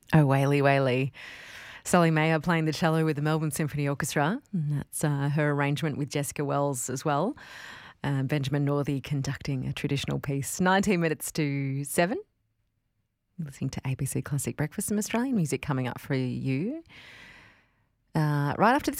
Oh, Whaley, Whaley. Sally Mayer playing the cello with the Melbourne Symphony Orchestra. And that's her arrangement with Jessica Wells as well. Benjamin Northey conducting a traditional piece. 19 minutes to 7. Listening to ABC Classic Breakfast, some Australian music coming up for you. Right after this